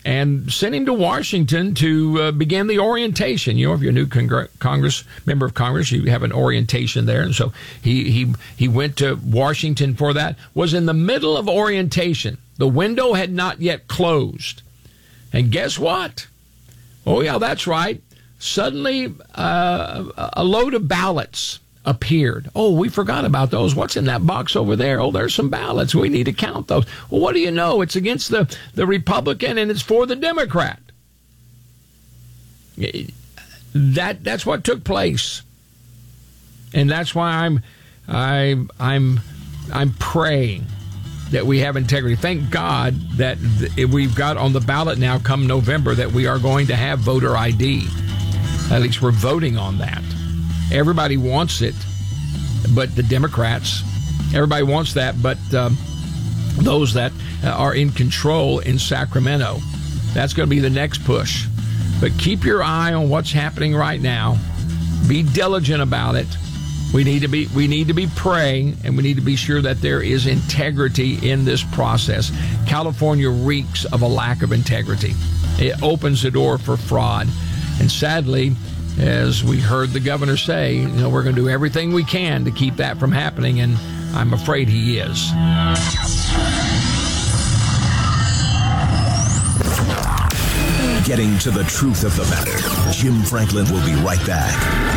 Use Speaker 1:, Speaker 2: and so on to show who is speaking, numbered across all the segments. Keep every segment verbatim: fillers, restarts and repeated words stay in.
Speaker 1: and sent him to Washington to uh, begin the orientation. You know, if you're a new Congre- Congress member of Congress, you have an orientation there. And so he, he, he went to Washington for that, was in the middle of orientation. The window had not yet closed. And guess what? Oh, yeah, that's right. Suddenly, uh, a load of ballots appeared. Oh, we forgot about those. What's in that box over there? Oh, there's some ballots. We need to count those. Well, what do you know? It's against the, the Republican and it's for the Democrat. That that's what took place. And that's why I'm I I'm I'm praying that we have integrity. Thank God that th- we've got on the ballot now come November that we are going to have voter I D. At least we're voting on that. Everybody wants it, but the Democrats, everybody wants that, but um, those that are in control in Sacramento, that's going to be the next push. But keep your eye on what's happening right now. Be diligent about it. We need to be we need to be praying, and we need to be sure that there is integrity in this process. California reeks of a lack of integrity. It opens the door for fraud. And sadly, as we heard the governor say, you know, we're going to do everything we can to keep that from happening, and I'm afraid he is.
Speaker 2: Getting to the truth of the matter. Jim Franklin will be right back.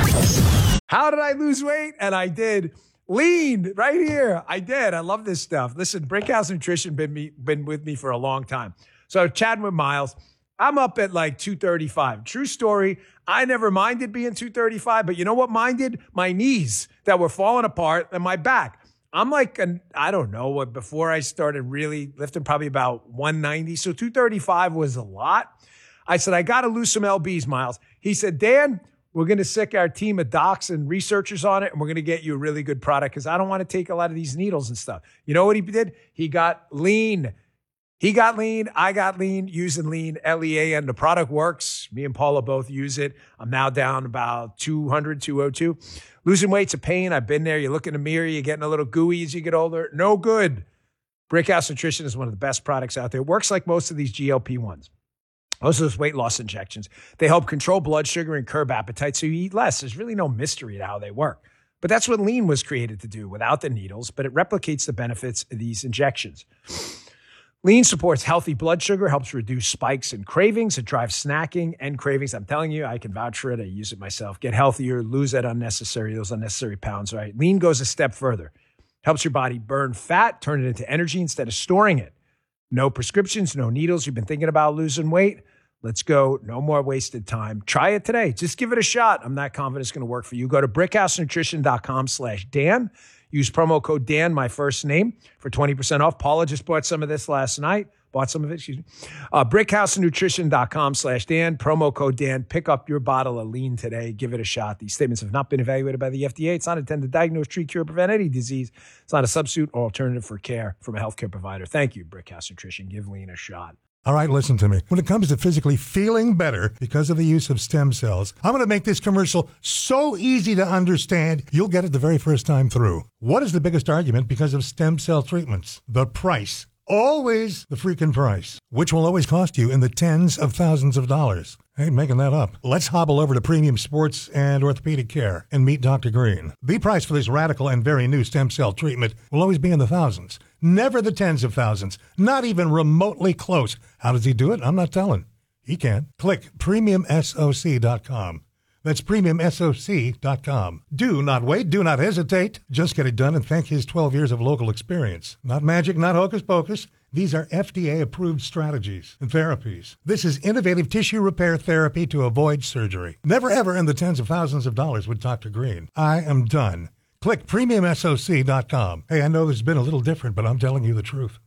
Speaker 3: How did I lose weight? And I did. Lean right here. I did. I love this stuff. Listen, Brickhouse Nutrition been me, been with me for a long time. So chatting with Miles, I'm up at like two thirty-five. True story. I never minded being two thirty-five, but you know what minded? My knees that were falling apart and my back. I'm like, an, I don't know, what before I started really lifting, probably about one ninety. So two thirty-five was a lot. I said, I got to lose some L Bs, Miles. He said, Dan, we're going to sick our team of docs and researchers on it, and we're going to get you a really good product because I don't want to take a lot of these needles and stuff. You know what he did? He got lean. He got lean. I got lean using lean, L E A, and the product works. Me and Paula both use it. I'm now down about two hundred, two oh two. Losing weight's a pain. I've been there. You look in the mirror, you're getting a little gooey as you get older. No good. Brickhouse Nutrition is one of the best products out there. It works like most of these G L P ones. Most of those weight loss injections. They help control blood sugar and curb appetite so you eat less. There's really no mystery to how they work. But that's what lean was created to do without the needles, but it replicates the benefits of these injections. Lean supports healthy blood sugar, helps reduce spikes and cravings. It drives snacking and cravings. I'm telling you, I can vouch for it. I use it myself. Get healthier, lose that unnecessary, those unnecessary pounds, right? Lean goes a step further. Helps your body burn fat, turn it into energy instead of storing it. No prescriptions, no needles. You've been thinking about losing weight? Let's go. No more wasted time. Try it today. Just give it a shot. I'm not confident it's going to work for you. Go to brickhousenutrition.com slash Dan. Use promo code Dan, my first name, for twenty percent off. Paula just bought some of this last night. Bought some of it, excuse me. Uh, brickhousenutrition.com slash Dan. Promo code Dan. Pick up your bottle of lean today. Give it a shot. These statements have not been evaluated by the F D A. It's not intended to diagnose, treat, cure, prevent any disease. It's not a substitute or alternative for care from a healthcare provider. Thank you, Brickhouse Nutrition. Give lean a shot.
Speaker 4: All right, listen to me. When it comes to physically feeling better because of the use of stem cells, I'm going to make this commercial so easy to understand, you'll get it the very first time through. What is the biggest argument because of stem cell treatments? The price. Always the freaking price, which will always cost you in the tens of thousands of dollars. I ain't making that up. Let's hobble over to Premium Sports and Orthopedic Care and meet Doctor Green. The price for this radical and very new stem cell treatment will always be in the thousands. Never the tens of thousands. Not even remotely close. How does he do it? I'm not telling. He can. Click premium soc dot com. That's premium soc dot com. Do not wait. Do not hesitate. Just get it done and thank his twelve years of local experience. Not magic, not hocus pocus. These are F D A-approved strategies and therapies. This is innovative tissue repair therapy to avoid surgery. Never ever in the tens of thousands of dollars with Doctor Green. I am done. Click premium soc dot com. Hey, I know this has been a little different, but I'm telling you the truth.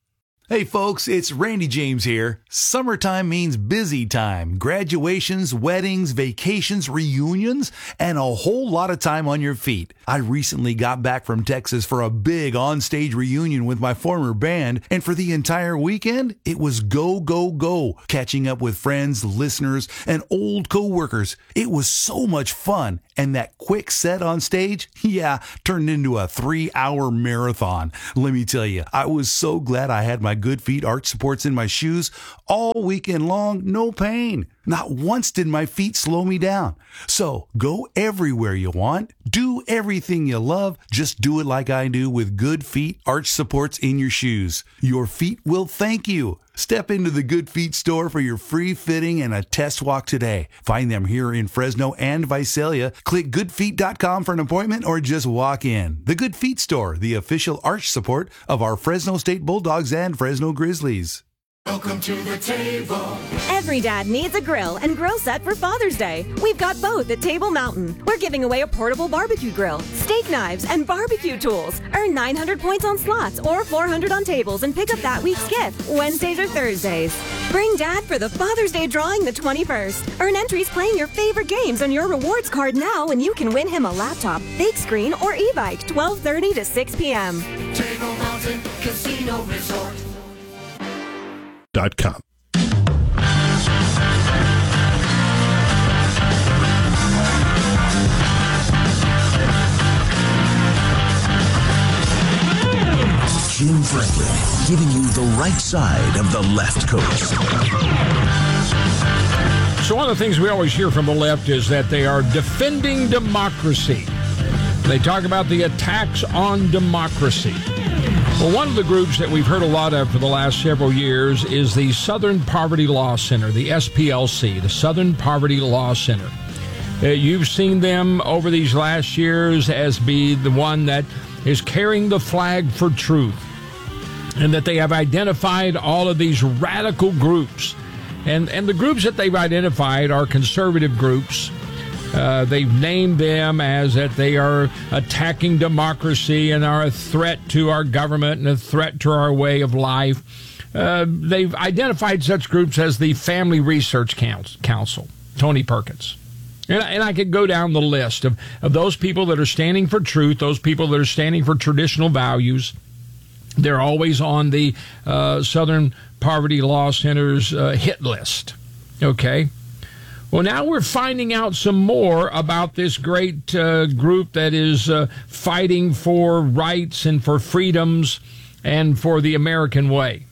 Speaker 5: Hey folks, it's Randy James here. Summertime means busy time. Graduations, weddings, vacations, reunions, and a whole lot of time on your feet. I recently got back from Texas for a big on-stage reunion with my former band, and for the entire weekend, it was go, go, go, catching up with friends, listeners, and old co-workers. It was so much fun, and that quick set on stage, yeah, turned into a three-hour marathon. Let me tell you, I was so glad I had my my Good Feet arch supports in my shoes all weekend long, no pain. Not once did my feet slow me down. So go everywhere you want. Do everything you love. Just do it like I do with Good Feet arch supports in your shoes. Your feet will thank you. Step into the Good Feet store for your free fitting and a test walk today. Find them here in Fresno and Visalia. Click good feet dot com for an appointment or just walk in. The Good Feet store, the official arch support of our Fresno State Bulldogs and Fresno Grizzlies.
Speaker 6: Welcome to the table.
Speaker 7: Every dad needs a grill and grill set for Father's Day. We've got both at Table Mountain. We're giving away a portable barbecue grill, steak knives, and barbecue tools. Earn nine hundred points on slots or four hundred on tables and pick up that week's gift Wednesdays or Thursdays. Bring Dad for the Father's Day drawing the twenty-first. Earn entries playing your favorite games on your rewards card now and you can win him a laptop, big screen, or e-bike twelve thirty to six p.m.
Speaker 6: Table Mountain Casino Resort.
Speaker 8: Dot com.
Speaker 2: Jim Franklin, giving you the right side of the left coast.
Speaker 1: So one of the things we always hear from the left is that they are defending democracy. They talk about the attacks on democracy. Well, one of the groups that we've heard a lot of for the last several years is the Southern Poverty Law Center, the S P L C, the Southern Poverty Law Center. Uh, you've seen them over these last years as be the one that is carrying the flag for truth, and that they have identified all of these radical groups. And, and the groups that they've identified are conservative groups. Uh, they've named them as that they are attacking democracy and are a threat to our government and a threat to our way of life. Uh, they've identified such groups as the Family Research Council, Tony Perkins. And, and I could go down the list of, of those people that are standing for truth, those people that are standing for traditional values. They're always on the uh, Southern Poverty Law Center's uh, hit list. Okay. Well, now we're finding out some more about this great uh, group that is uh, fighting for rights and for freedoms and for the American way.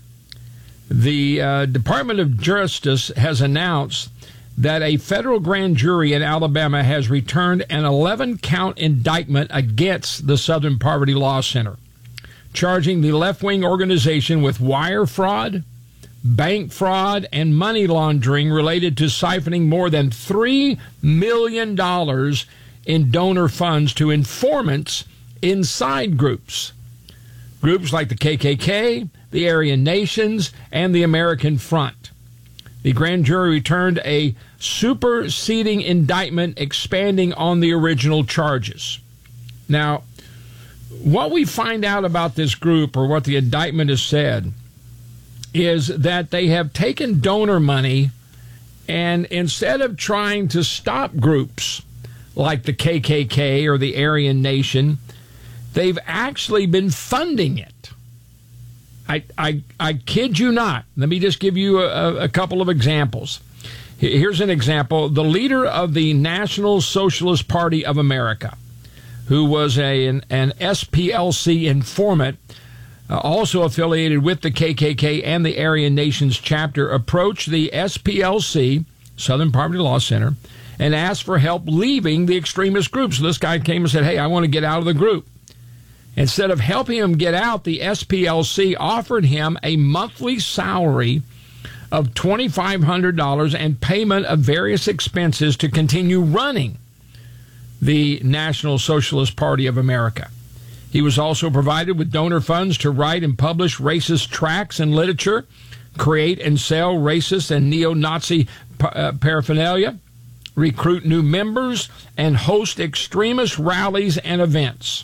Speaker 1: The uh, Department of Justice has announced that a federal grand jury in Alabama has returned an eleven-count indictment against the Southern Poverty Law Center, charging the left-wing organization with wire fraud, bank fraud, and money laundering related to siphoning more than three million dollars in donor funds to informants inside groups. Groups like the K K K, the Aryan Nations, and the American Front. The grand jury returned a superseding indictment expanding on the original charges. Now, what we find out about this group, or what the indictment has said, is that they have taken donor money and instead of trying to stop groups like the K K K or the Aryan Nation, they've actually been funding it. I, I, I kid you not. Let me just give you a, a couple of examples. Here's an example. The leader of the National Socialist Party of America, who was a, an, an S P L C informant, Uh, also affiliated with the K K K and the Aryan Nations chapter, approached the S P L C, Southern Poverty Law Center, and asked for help leaving the extremist group. So this guy came and said, hey, I want to get out of the group. Instead of helping him get out, the S P L C offered him a monthly salary of twenty-five hundred dollars and payment of various expenses to continue running the National Socialist Party of America. He was also provided with donor funds to write and publish racist tracts and literature, create and sell racist and neo-Nazi uh, paraphernalia, recruit new members, and host extremist rallies and events.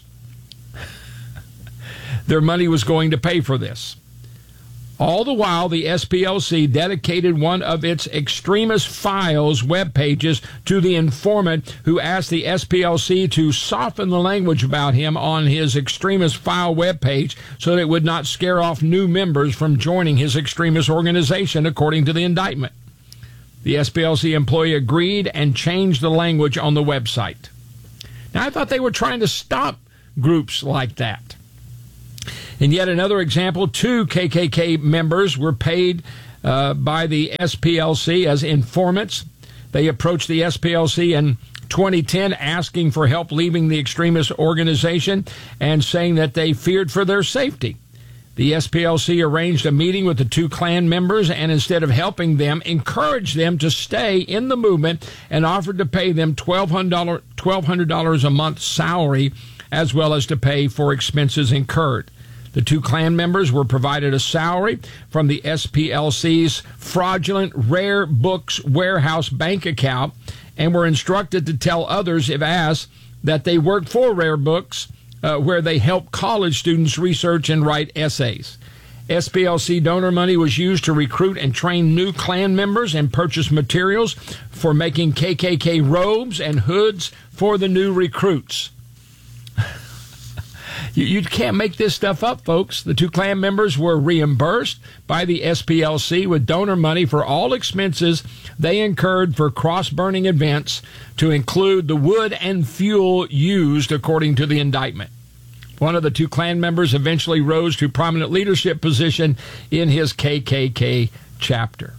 Speaker 1: Their money was going to pay for this. All the while, the S P L C dedicated one of its extremist files web pages to the informant, who asked the S P L C to soften the language about him on his extremist file web page so that it would not scare off new members from joining his extremist organization, according to the indictment. The S P L C employee agreed and changed the language on the website. Now, I thought they were trying to stop groups like that. In yet another example, two K K K members were paid uh, by the S P L C as informants. They approached the S P L C in twenty ten asking for help leaving the extremist organization and saying that they feared for their safety. The S P L C arranged a meeting with the two Klan members and instead of helping them, encouraged them to stay in the movement and offered to pay them twelve hundred dollars a month salary as well as to pay for expenses incurred. The two Klan members were provided a salary from the S P L C's fraudulent Rare Books warehouse bank account and were instructed to tell others, if asked, that they worked for Rare Books, uh, where they help college students research and write essays. S P L C donor money was used to recruit and train new Klan members and purchase materials for making K K K robes and hoods for the new recruits. You, you can't make this stuff up, folks. The two Klan members were reimbursed by the S P L C with donor money for all expenses they incurred for cross-burning events, to include the wood and fuel used, according to the indictment. One of the two Klan members eventually rose to prominent leadership position in his K K K chapter.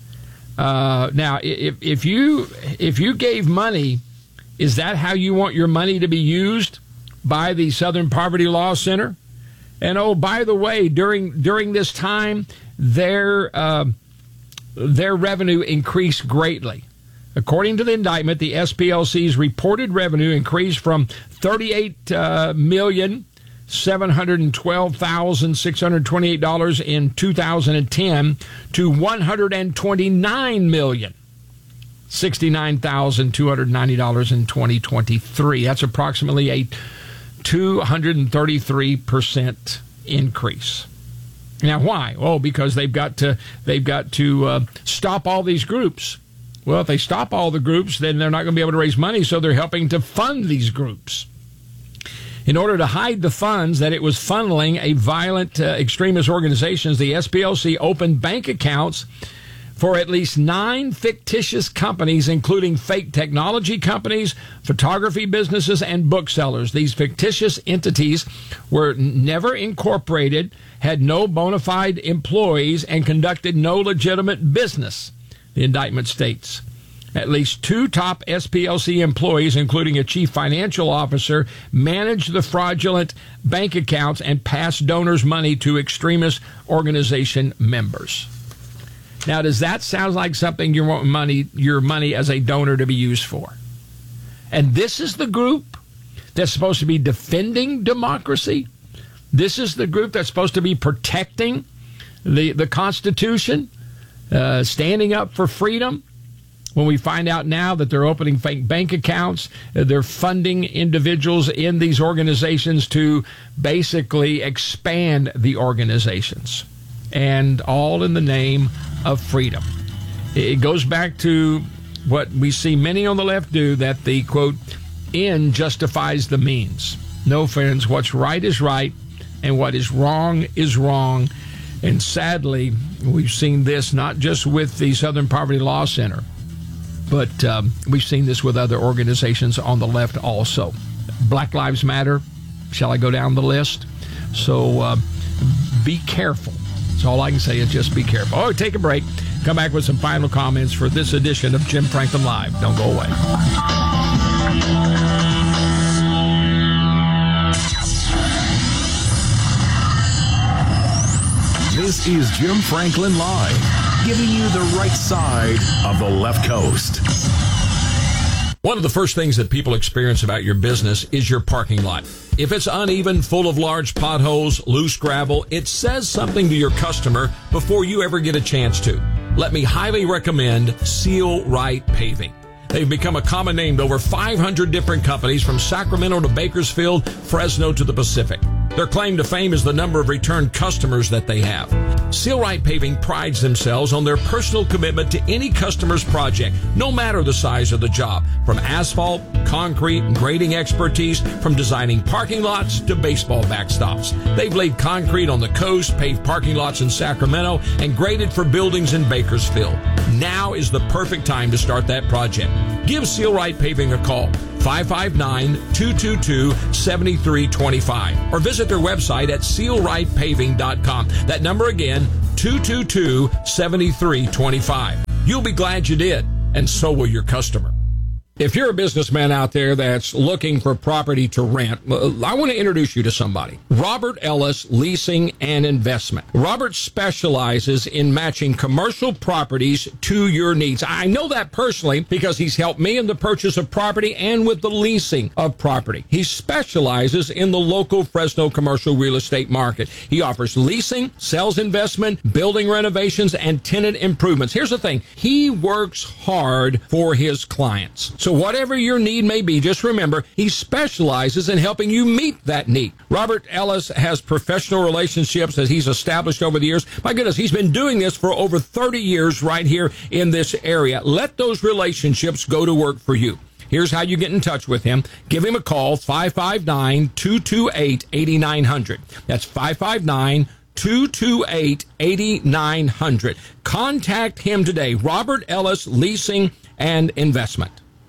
Speaker 1: Uh, now, if, if you if you gave money, is that how you want your money to be used by the Southern Poverty Law Center? And oh, by the way, during during this time, their uh, their revenue increased greatly. According to the indictment, the S P L C's reported revenue increased from thirty-eight uh, million seven hundred twelve thousand six hundred twenty-eight dollars in two thousand ten to one hundred twenty-nine million sixty-nine thousand two hundred ninety dollars in twenty twenty-three. That's approximately a two hundred thirty-three percent increase. Now, why? Oh, because they've got to they've got to uh, stop all these groups. Well, if they stop all the groups, then they're not going to be able to raise money, so they're helping to fund these groups. In order to hide the funds that it was funneling a violent uh, extremist organizations, the S P L C opened bank accounts for at least nine fictitious companies, including fake technology companies, photography businesses, and booksellers. These fictitious entities were never incorporated, had no bona fide employees, and conducted no legitimate business, the indictment states. At least two top S P L C employees, including a chief financial officer, managed the fraudulent bank accounts and passed donors' money to extremist organization members. Now, does that sound like something you want money, your money as a donor to be used for? And this is the group that's supposed to be defending democracy. This is the group that's supposed to be protecting the, the Constitution, uh, standing up for freedom. When we find out now that they're opening fake bank accounts, uh, they're funding individuals in these organizations to basically expand the organizations, and all in the name of freedom. It goes back to what we see many on the left do, that the, quote, end justifies the means. No, friends, what's right is right, and what is wrong is wrong. And sadly, we've seen this not just with the Southern Poverty Law Center, but um, we've seen this with other organizations on the left also. Black Lives Matter, shall I go down the list? So uh, be careful. That's all I can say is just be careful. Oh, take a break. Come back with some final comments for this edition of Jim Franklin Live. Don't go away.
Speaker 2: This is Jim Franklin Live, giving you the right side of the left coast.
Speaker 1: One of the first things that people experience about your business is your parking lot. If it's uneven, full of large potholes, loose gravel, it says something to your customer before you ever get a chance to. Let me highly recommend Seal Right Paving. They've become a common name to over five hundred different companies, from Sacramento to Bakersfield, Fresno to the Pacific. Their claim to fame is the number of return customers that they have. Seal Right Paving prides themselves on their personal commitment to any customer's project, no matter the size of the job. From asphalt, concrete, and grading expertise, from designing parking lots to baseball backstops. They've laid concrete on the coast, paved parking lots in Sacramento, and graded for buildings in Bakersfield. Now is the perfect time to start that project. Give Sealrite Paving a call, five five nine, two two two, seven three two five, or visit their website at seal right paving dot com. That number again, two two two, seven three two five. You'll be glad you did, and so will your customer. If you're a businessman out there that's looking for property to rent, I want to introduce you to somebody. Robert Ellis Leasing and Investment. Robert specializes in matching commercial properties to your needs. I know that personally because he's helped me in the purchase of property and with the leasing of property. He specializes in the local Fresno commercial real estate market. He offers leasing, sales investment, building renovations, and tenant improvements. Here's the thing. He works hard for his clients. So whatever your need may be, just remember, he specializes in helping you meet that need. Robert Ellis has professional relationships that he's established over the years. My goodness, he's been doing this for over thirty years right here in this area. Let those relationships go to work for you. Here's how you get in touch with him. Give him a call, five five nine, two two eight, eight nine zero zero. That's five five nine, two two eight, eight nine zero zero. Contact him today, Robert Ellis Leasing and Investment.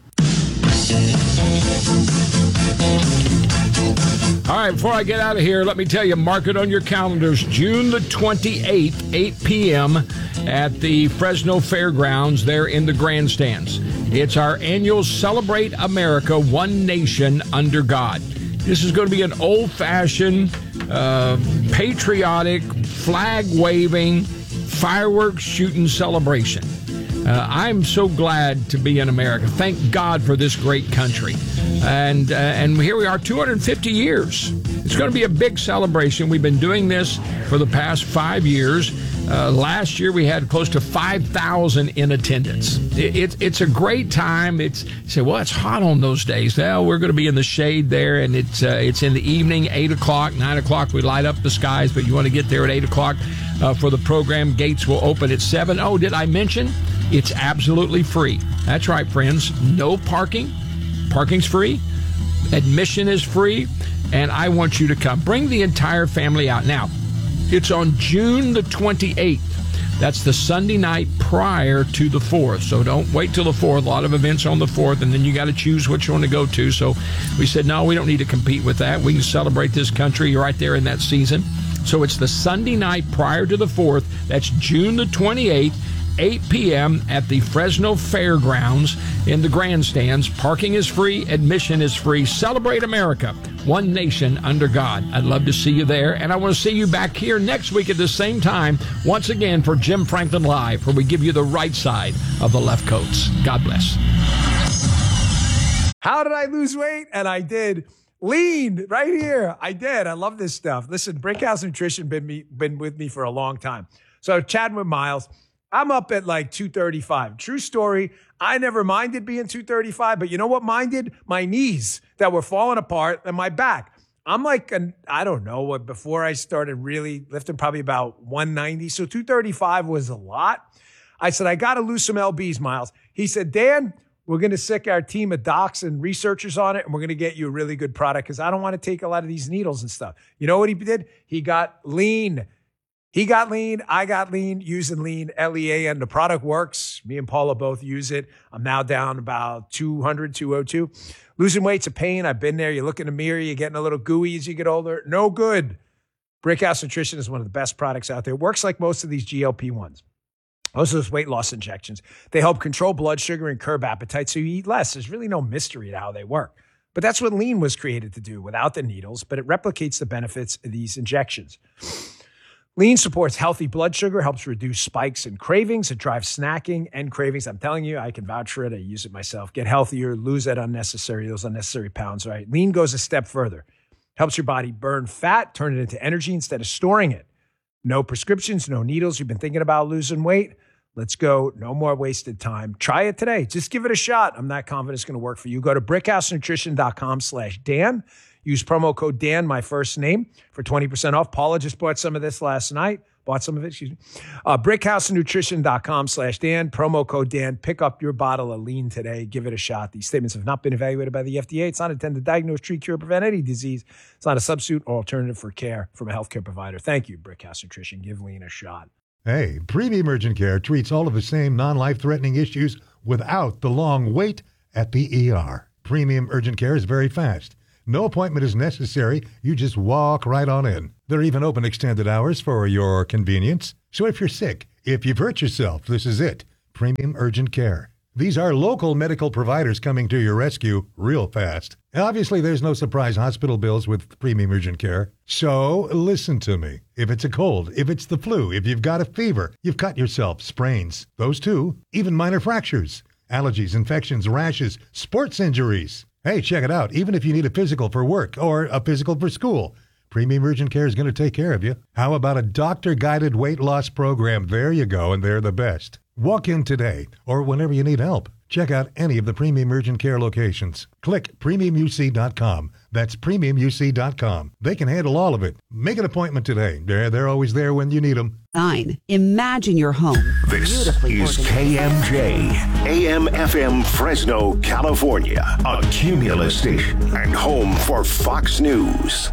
Speaker 1: All right, before I get out of here, let me tell you, mark it on your calendars, June the twenty-eighth, eight p.m. at the Fresno Fairgrounds there in the grandstands. It's our annual Celebrate America, One Nation Under God. This is going to be an old-fashioned, uh, patriotic, flag-waving, fireworks shooting celebration. Uh, I'm so glad to be in America. Thank God for this great country. And uh, and here we are, two hundred fifty years. It's going to be a big celebration. We've been doing this for the past five years. Uh, last year, we had close to five thousand in attendance. It, it, it's a great time. It's you say, well, it's hot on those days. Well, we're going to be in the shade there, and it's uh, it's in the evening, eight o'clock, nine o'clock. We light up the skies, but you want to get there at eight o'clock uh, for the program. Gates will open at seven. Oh, did I mention? It's absolutely free. That's right, friends. No parking. Parking's free. Admission is free. And I want you to come. Bring the entire family out. Now, it's on June the twenty-eighth. That's the Sunday night prior to the fourth. So don't wait till the fourth. A lot of events on the fourth, and then you got to choose which one to go to. So we said, no, we don't need to compete with that. We can celebrate this country right there in that season. So it's the Sunday night prior to the fourth. That's June the twenty-eighth. eight p.m. at the Fresno Fairgrounds in the grandstands. Parking is free. Admission is free. Celebrate America, one nation under God. I'd love to see you there, and I want to see you back here next week at the same time, once again for Jim Franklin Live, where we give you the right side of the left coats. God bless.
Speaker 3: How did I lose weight? And I did. Lean right here. I did. I love this stuff. Listen, Brickhouse Nutrition been me, been with me for a long time. So chatting with Miles, I'm up at like two thirty-five. True story. I never minded being two thirty-five, but you know what minded? My knees that were falling apart and my back. I'm like, an, I don't know what, before I started really lifting, probably about one ninety. So two thirty-five was a lot. I said, I got to lose some L Bs, Miles. He said, Dan, we're going to sick our team of docs and researchers on it, and we're going to get you a really good product because I don't want to take a lot of these needles and stuff. You know what he did? He got lean. He got lean. I got lean using lean, L E A, and the product works. Me and Paula both use it. I'm now down about two hundred, two oh two. Losing weight's a pain. I've been there. You look in the mirror, you're getting a little gooey as you get older. No good. Brickhouse Nutrition is one of the best products out there. It works like most of these G L P ones. Most of those weight loss injections. They help control blood sugar and curb appetite so you eat less. There's really no mystery to how they work. But that's what lean was created to do without the needles, but it replicates the benefits of these injections. Lean supports healthy blood sugar, helps reduce spikes and cravings. It drives snacking and cravings. I'm telling you, I can vouch for it. I use it myself. Get healthier, lose that unnecessary, those unnecessary pounds, right? Lean goes a step further. Helps your body burn fat, turn it into energy instead of storing it. No prescriptions, no needles. You've been thinking about losing weight? Let's go. No more wasted time. Try it today. Just give it a shot. I'm not confident it's going to work for you. Go to brickhousenutrition.com slash Dan. Use promo code Dan, my first name, for twenty percent off. Paula just bought some of this last night. Bought some of it, excuse me. Uh, brickhousenutrition.com slash Dan. Promo code Dan. Pick up your bottle of lean today. Give it a shot. These statements have not been evaluated by the F D A. It's not intended to diagnose, treat, cure, prevent any disease. It's not a substitute or alternative for care from a healthcare provider. Thank you, Brickhouse Nutrition. Give lean a shot.
Speaker 4: Hey, Premium Urgent Care treats all of the same non-life-threatening issues without the long wait at the E R. Premium Urgent Care is very fast. No appointment is necessary. You just walk right on in. They're even open extended hours for your convenience. So if you're sick, if you've hurt yourself, this is it. Premium Urgent Care. These are local medical providers coming to your rescue real fast. Obviously, there's no surprise hospital bills with Premium Urgent Care. So listen to me. If it's a cold, if it's the flu, if you've got a fever, you've cut yourself, sprains, those too, even minor fractures, allergies, infections, rashes, sports injuries. Hey, check it out. Even if you need a physical for work or a physical for school, Premium Urgent Care is going to take care of you. How about a doctor-guided weight loss program? There you go, and they're the best. Walk in today or whenever you need help. Check out any of the Premium Urgent Care locations. Click premium u c dot com. That's premium u c dot com. They can handle all of it. Make an appointment today. They're, they're always there when you need them.
Speaker 9: Nine. Imagine your home.
Speaker 2: This is K M J, A M F M Fresno, California, a Cumulus station and home for Fox News.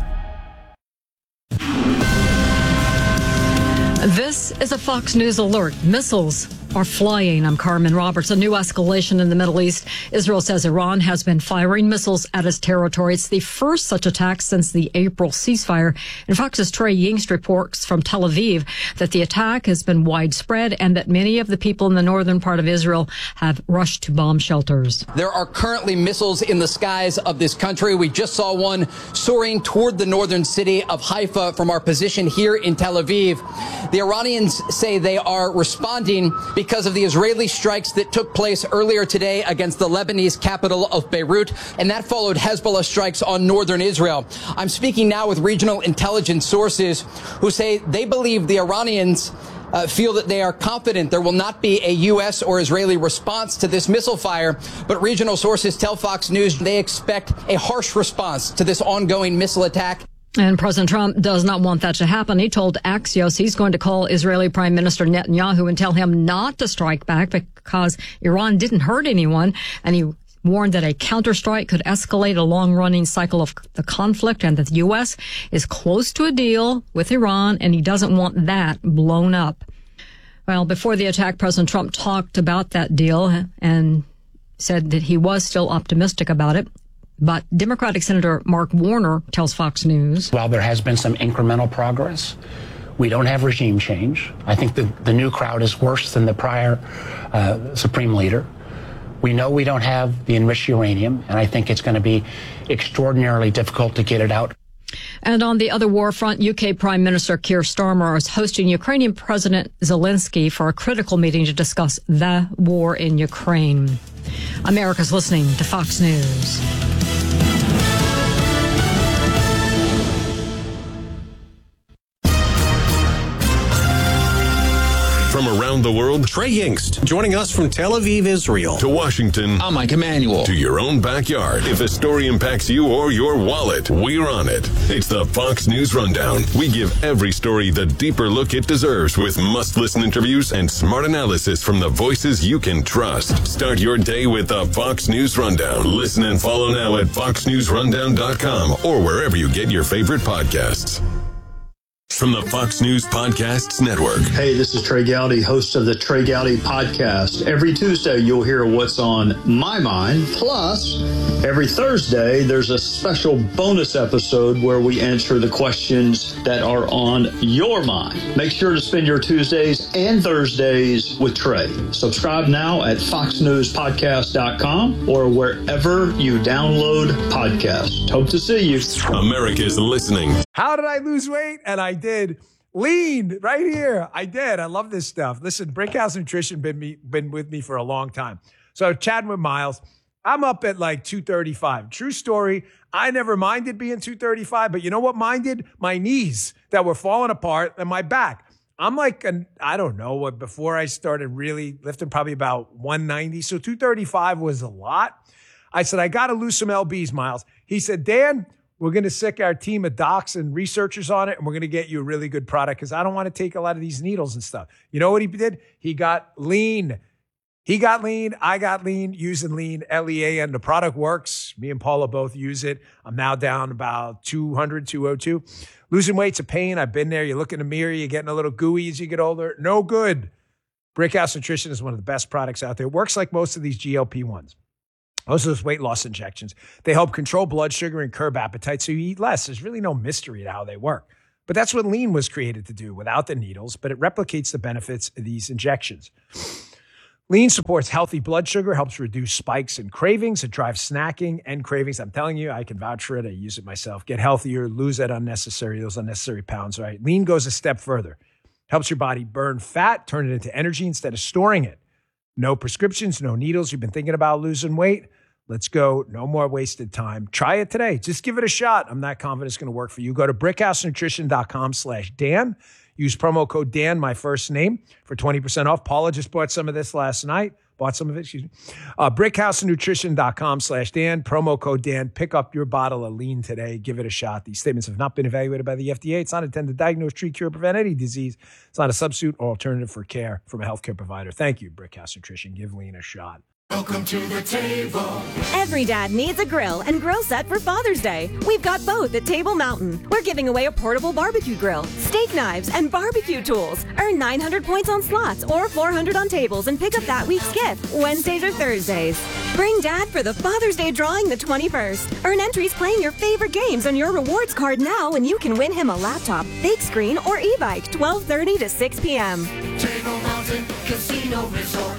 Speaker 10: This is a Fox News alert. Missiles are flying. I'm Carmen Roberts. A new escalation in the Middle East. Israel says Iran has been firing missiles at its territory. It's the first such attack since the April ceasefire. And Fox's Trey Yingst reports from Tel Aviv that the attack has been widespread and that many of the people in the northern part of Israel have rushed to bomb shelters.
Speaker 11: There are currently missiles in the skies of this country. We just saw one soaring toward the northern city of Haifa from our position here in Tel Aviv. The Iranians say they are responding because of the Israeli strikes that took place earlier today against the Lebanese capital of Beirut, and that followed Hezbollah strikes on northern Israel. I'm speaking now with regional intelligence sources who say they believe the Iranians Uh, feel that they are confident there will not be a U S or Israeli response to this missile fire. But regional sources tell Fox News they expect a harsh response to this ongoing missile attack.
Speaker 10: And President Trump does not want that to happen. He told Axios he's going to call Israeli Prime Minister Netanyahu and tell him not to strike back because Iran didn't hurt anyone. And he warned that a counterstrike could escalate a long-running cycle of the conflict and that the U S is close to a deal with Iran, and he doesn't want that blown up. Well, before the attack, President Trump talked about that deal and said that he was still optimistic about it. But Democratic Senator Mark Warner tells Fox News,
Speaker 12: while there has been some incremental progress, we don't have regime change. I think the, the new crowd is worse than the prior uh, Supreme Leader. We know we don't have the enriched uranium, and I think it's going to be extraordinarily difficult to get it out.
Speaker 10: And on the other war front, U K Prime Minister Keir Starmer is hosting Ukrainian President Zelensky for a critical meeting to discuss the war in Ukraine. America's listening to Fox News.
Speaker 8: From around the world, Trey Yingst, joining us from Tel Aviv, Israel. To Washington.
Speaker 13: I'm Mike Emanuel.
Speaker 8: To your own backyard. If a story impacts you or your wallet, we're on it. It's the Fox News Rundown. We give every story the deeper look it deserves with must-listen interviews and smart analysis from the voices you can trust. Start your day with the Fox News Rundown. Listen and follow now at fox news rundown dot com or wherever you get your favorite podcasts. From the Fox News Podcasts Network.
Speaker 14: Hey, this is Trey Gowdy, host of the Trey Gowdy Podcast. Every Tuesday, you'll hear what's on my mind. Plus, every Thursday, there's a special bonus episode where we answer the questions that are on your mind. Make sure to spend your Tuesdays and Thursdays with Trey. Subscribe now at fox news podcast dot com or wherever you download podcasts. Hope to see you.
Speaker 8: America's listening.
Speaker 3: How did I lose weight? And I did. Lean right here. I did. I love this stuff. Listen, Brinkhouse Nutrition been me been with me for a long time. So chatting with Miles, I'm up at like two thirty-five. True story. I never minded being two thirty-five, but you know what minded? My knees that were falling apart and my back. I'm like, an, I don't know what, before I started really lifting, probably about one ninety. So two thirty-five was a lot. I said, I got to lose some L Bs, Miles. He said, Dan, we're going to sick our team of docs and researchers on it, and we're going to get you a really good product because I don't want to take a lot of these needles and stuff. You know what he did? He got lean. He got lean. I got lean using lean, L E A N. The product works. Me and Paula both use it. I'm now down about two hundred, two oh two. Losing weight's a pain. I've been there. You look in the mirror, you're getting a little gooey as you get older. No good. Brickhouse Nutrition is one of the best products out there. It works like most of these G L P ones. Most of those weight loss injections. They help control blood sugar and curb appetite so you eat less. There's really no mystery to how they work. But that's what Lean was created to do without the needles, but it replicates the benefits of these injections. Lean supports healthy blood sugar, helps reduce spikes and cravings. It drives snacking and cravings. I'm telling you, I can vouch for it. I use it myself. Get healthier, lose that unnecessary, those unnecessary pounds, right? Lean goes a step further. Helps your body burn fat, turn it into energy instead of storing it. No prescriptions, no needles. You've been thinking about losing weight? Let's go. No more wasted time. Try it today. Just give it a shot. I'm not confident it's going to work for you. Go to brickhousenutrition.com slash Dan. Use promo code Dan, my first name, for twenty percent off. Paula just bought some of this last night. Bought some of it, excuse me. Uh, brickhousenutrition.com slash Dan. Promo code Dan. Pick up your bottle of Lean today. Give it a shot. These statements have not been evaluated by the F D A. It's not intended to diagnose, treat, cure, or prevent any disease. It's not a substitute or alternative for care from a healthcare provider. Thank you, Brickhouse Nutrition. Give Lean a shot.
Speaker 6: Welcome to the table.
Speaker 7: Every dad needs a grill and grill set for Father's Day. We've got both at Table Mountain. We're giving away a portable barbecue grill, steak knives, and barbecue tools. Earn nine hundred points on slots or four hundred on tables and pick up that week's gift, Wednesdays or Thursdays. Bring Dad for the Father's Day drawing the twenty-first. Earn entries playing your favorite games on your rewards card now and you can win him a laptop, big screen, or e-bike twelve thirty to six p.m.
Speaker 6: Table Mountain Casino Resort.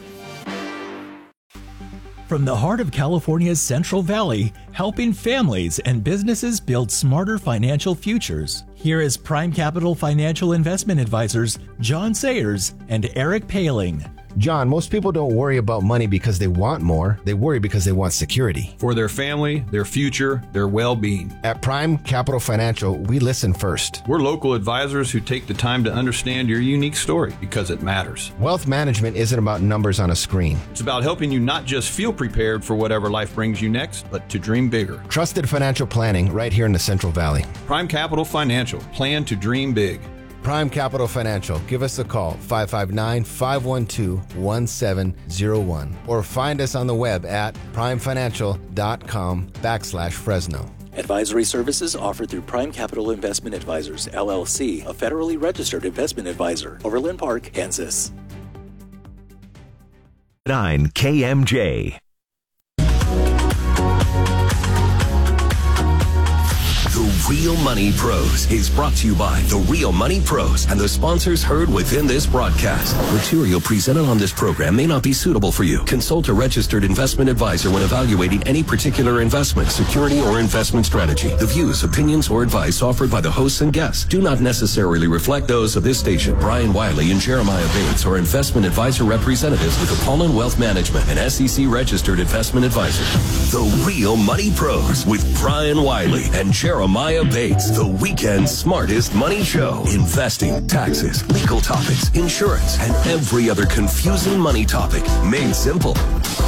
Speaker 13: From the heart of California's Central Valley, helping families and businesses build smarter financial futures. Here is Prime Capital Financial Investment Advisors John Sayers and Eric Paling.
Speaker 15: John, most people don't worry about money because they want more. They worry because they want security.
Speaker 16: For their family, their future, their well-being.
Speaker 15: At Prime Capital Financial, we listen first.
Speaker 16: We're local advisors who take the time to understand your unique story because it matters.
Speaker 15: Wealth management isn't about numbers on a screen.
Speaker 16: It's about helping you not just feel prepared for whatever life brings you next, but to dream bigger.
Speaker 15: Trusted financial planning right here in the Central Valley.
Speaker 16: Prime Capital Financial. Plan to dream big.
Speaker 15: Prime Capital Financial. Give us a call, five five nine, five one two, one seven zero one, or find us on the web at primefinancial.com backslash Fresno.
Speaker 17: Advisory services offered through Prime Capital Investment Advisors, L L C, a federally registered investment advisor. Overland Park, Kansas.
Speaker 2: nine K M J. The Real Money Pros is brought to you by The Real Money Pros and the sponsors heard within this broadcast. Material presented on this program may not be suitable for you. Consult a registered investment advisor when evaluating any particular investment, security, or investment strategy. The views, opinions, or advice offered by the hosts and guests do not necessarily reflect those of this station. Brian Wiley and Jeremiah Bates are investment advisor representatives with Apollon Wealth Management, an S E C registered investment advisor. The Real Money Pros with Brian Wiley and Jeremiah Bates, the weekend's smartest money show. Investing, taxes, legal topics, insurance, and every other confusing money topic made simple.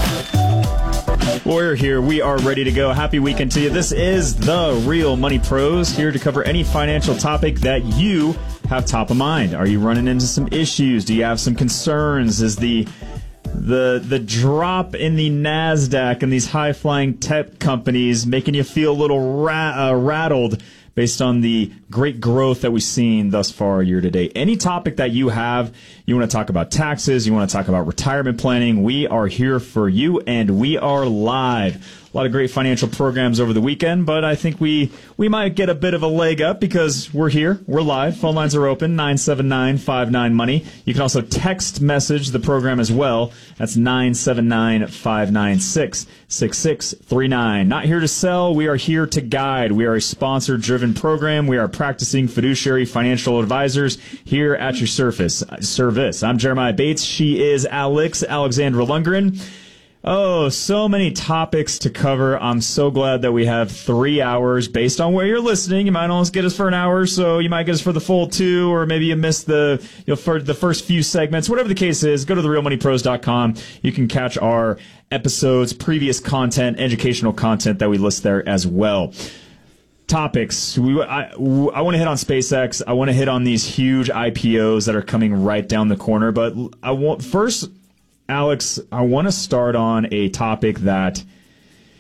Speaker 18: We're here. We are ready to go. Happy weekend to you. This is the Real Money Pros, here to cover any financial topic that you have top of mind. Are you running into some issues? Do you have some concerns? Is the The the drop in the NASDAQ and these high-flying tech companies making you feel a little ra- uh, rattled based on the great growth that we've seen thus far year to date? Any topic that you have, you want to talk about taxes, you want to talk about retirement planning, we are here for you, and we are live. A lot of great financial programs over the weekend, but I think we we might get a bit of a leg up because we're here. We're live. Phone lines are open, nine seven nine, five nine, money. You can also text message the program as well. That's nine seven nine, five nine six, six six three nine. Not here to sell. We are here to guide. We are a sponsor-driven program. We are practicing fiduciary financial advisors here at your surface service. I'm Jeremiah Bates. She is Alex, Alexandra Lundgren. Oh, so many topics to cover. I'm so glad that we have three hours based on where you're listening. You might almost get us for an hour, so you might get us for the full two, or maybe you missed the you know, for the first few segments. Whatever the case is, go to the real money pros dot com. You can catch our episodes, previous content, educational content that we list there as well. Topics. We, I, I want to hit on SpaceX. I want to hit on these huge I P Os that are coming right down the corner. But I want first, Alex, I want to start on a topic that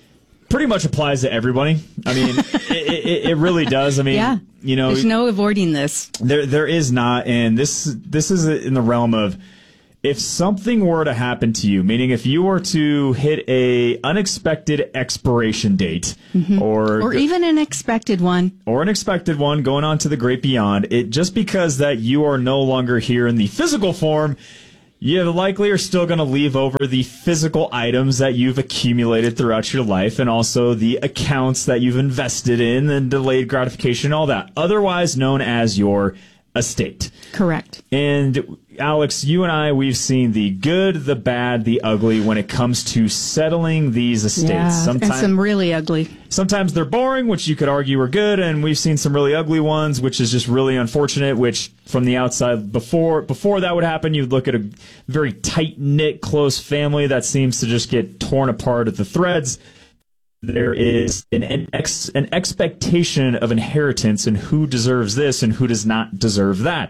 Speaker 18: pretty much applies to everybody. I mean, it, it, it really does. I mean,
Speaker 19: yeah.
Speaker 18: you know,
Speaker 19: there's no avoiding this.
Speaker 18: There, there is not, and this, this is in the realm of if something were to happen to you, meaning if you were to hit a unexpected expiration date,
Speaker 19: mm-hmm.
Speaker 18: or
Speaker 19: or even an expected one,
Speaker 18: or an expected one going on to the great beyond, it just because that you are no longer here in the physical form. You likely are still going to leave over the physical items that you've accumulated throughout your life and also the accounts that you've invested in and delayed gratification, all that, otherwise known as your estate.
Speaker 19: Correct.
Speaker 18: And Alex, you and I, we've seen the good, the bad, the ugly when it comes to settling these estates.
Speaker 19: Yeah,
Speaker 18: sometimes,
Speaker 19: and some really ugly.
Speaker 18: Sometimes they're boring, which you could argue are good, and we've seen some really ugly ones, which is just really unfortunate, which from the outside, before before that would happen, you'd look at a very tight-knit, close family that seems to just get torn apart at the threads. There is an, an, ex, an expectation of inheritance and who deserves this and who does not deserve that.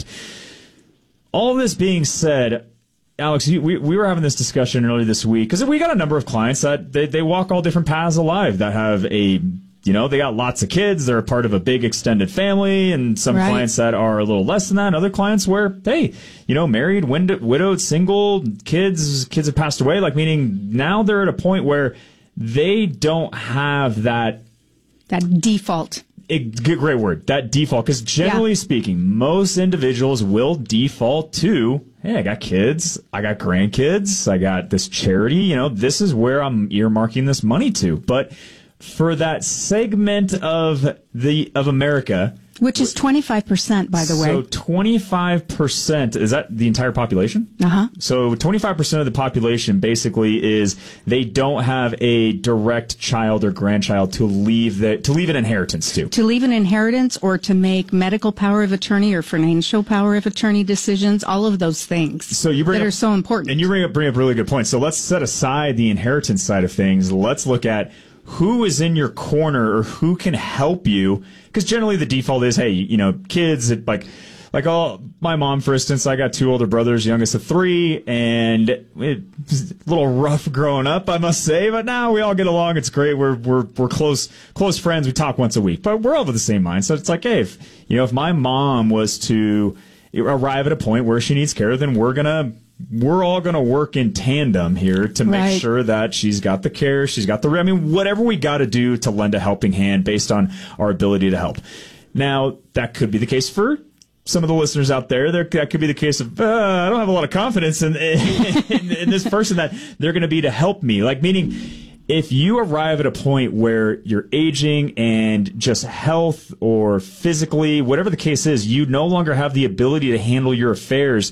Speaker 18: All this being said, Alex, you, we, we were having this discussion earlier this week because we got a number of clients that they, they walk all different paths of life that have a, you know, they got lots of kids. They're a part of a big extended family, and some
Speaker 19: right.
Speaker 18: clients that are a little less than that. And other clients where, hey, you know, married, wind- widowed, single, kids, kids have passed away. Like, meaning now they're at a point where they don't have that
Speaker 19: that default.
Speaker 18: It, great word, that default. Because generally yeah. speaking, most individuals will default to, hey, I got kids, I got grandkids, I got this charity. You know, this is where I'm earmarking this money to. But for that segment of the of America,
Speaker 19: which is twenty-five percent, by the way.
Speaker 18: So twenty-five percent, is that the entire population?
Speaker 19: Uh-huh.
Speaker 18: So twenty-five percent of the population basically is they don't have a direct child or grandchild to leave the, to leave an inheritance to.
Speaker 19: To leave an inheritance or to make medical power of attorney or financial power of attorney decisions, all of those things
Speaker 18: so you bring
Speaker 19: that
Speaker 18: up,
Speaker 19: are so important.
Speaker 18: And you bring up, bring up really good points. So let's set aside the inheritance side of things. Let's look at who is in your corner or who can help you. Because generally the default is, hey, you know, kids, it, like, like all, my mom, for instance, I got two older brothers, youngest of three, and it was a little rough growing up, I must say, but now we all get along. It's great. We're, we're, we're close, close friends. We talk once a week, but we're all of the same mind. So it's like, hey, if, you know, if my mom was to arrive at a point where she needs care, then we're going to, we're all going to work in tandem here to make
Speaker 19: right.
Speaker 18: sure that she's got the care, she's got the, I mean, whatever we got to do to lend a helping hand based on our ability to help. Now, that could be the case for some of the listeners out there. There that could be the case of, uh, I don't have a lot of confidence in, in, in this person that they're going to be to help me. Like, meaning, if you arrive at a point where you're aging and just health or physically, whatever the case is, you no longer have the ability to handle your affairs,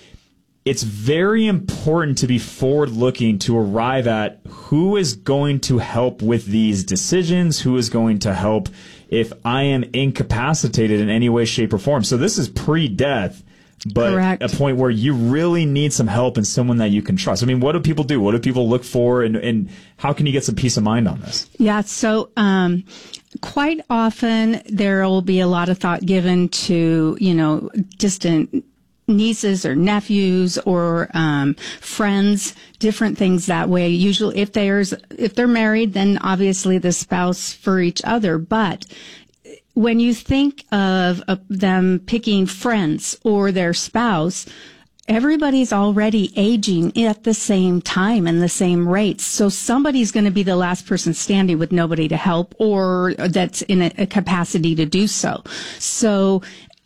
Speaker 18: it's very important to be forward-looking to arrive at who is going to help with these decisions, who is going to help if I am incapacitated in any way, shape, or form. So this is pre-death, but
Speaker 19: Correct.
Speaker 18: a point where you really need some help and someone that you can trust. I mean, what do people do? What do people look for? And, and how can you get some peace of mind on this?
Speaker 19: Yeah, so um, quite often there will be a lot of thought given to, you know, distant nieces or nephews or um, friends, different things that way. Usually, if there's if they're married, then obviously the spouse for each other. But when you think of, of them picking friends or their spouse, everybody's already aging at the same time and the same rates. So somebody's going to be the last person standing with nobody to help or that's in a, a capacity to do so. So.